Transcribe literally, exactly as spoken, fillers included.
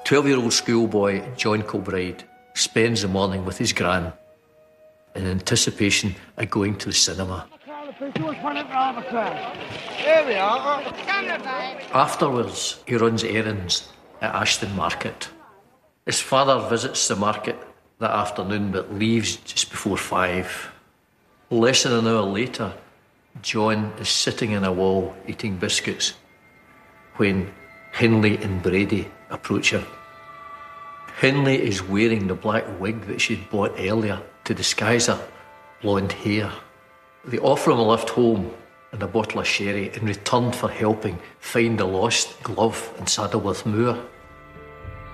twelve-year-old schoolboy John Kilbride spends the morning with his gran in anticipation of going to the cinema. Here we are. Afterwards, he runs errands at Ashton Market. His father visits the market that afternoon but leaves just before five. Less than an hour later, John is sitting in a wall eating biscuits when Hindley and Brady approach him. Hindley is wearing the black wig that she'd bought earlier to disguise her blonde hair. They offer him a lift home and a bottle of sherry in return for helping find the lost glove in Saddleworth Moor.